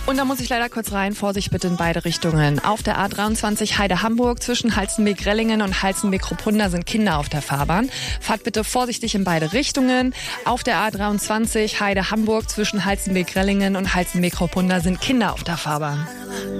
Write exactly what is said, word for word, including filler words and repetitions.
Und da muss ich leider kurz rein. Vorsicht bitte in beide Richtungen. Auf der A dreiundzwanzig Heide-Hamburg zwischen Halstenbek-Rellingen und Halstenbek-Kruppunda sind Kinder auf der Fahrbahn. Fahrt bitte vorsichtig in beide Richtungen. Auf der A dreiundzwanzig Heide-Hamburg zwischen Halstenbek-Rellingen und Halstenbek-Kruppunda sind Kinder auf der Fahrbahn.